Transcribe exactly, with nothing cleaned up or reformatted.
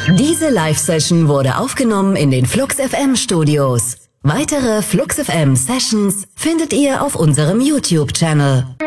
Diese Live-Session wurde aufgenommen in den Flux F M Studios. Weitere Flux F M Sessions findet ihr auf unserem YouTube-Channel.